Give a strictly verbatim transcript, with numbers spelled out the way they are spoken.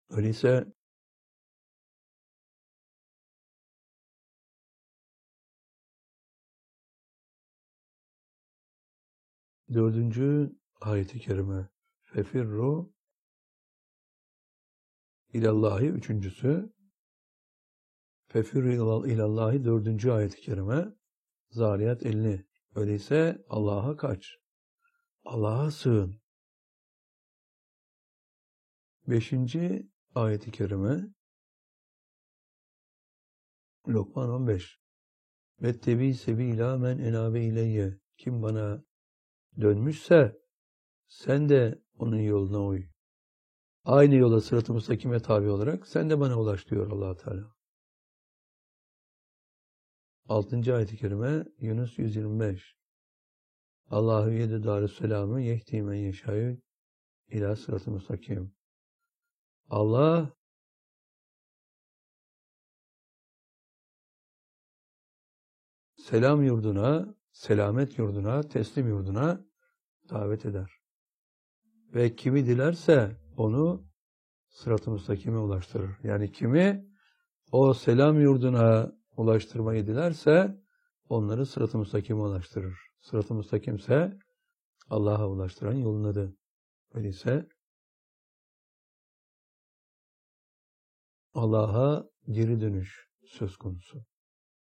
Öyleyse dördüncü ayet-i kerime fefirru ilallahi üçüncüsü fefirru ilallahi dördüncü ayet-i kerime Zariyat elli. Öyleyse Allah'a kaç. Allah'a sığın. Beşinci ayet-i kerime Lokman on beş. Vettebi sebila men enabe ileyye. Kim bana dönmüşse sen de onun yoluna uy. Aynı yola sırat-ı müstakime tabi olarak sen de bana ulaş diyor Allah Teala. Altıncı ayet-i kerime Yunus yüz yirmi beş. Allahu yedü darüsselamı yehdi men yeşâ'ü ilâ sırat-ı müstakim. Allah selam yurduna, selamet yurduna, teslim yurduna davet eder. Ve kimi dilerse onu sırat-ı müstakime ulaştırır. Yani kimi o selam yurduna ulaştırmayı dilerse onları sırat-ı müstakime ulaştırır. Sırat-ı müstakimse Allah'a ulaştıran yolun adı. Öyleyse Allah'a geri dönüş söz konusu.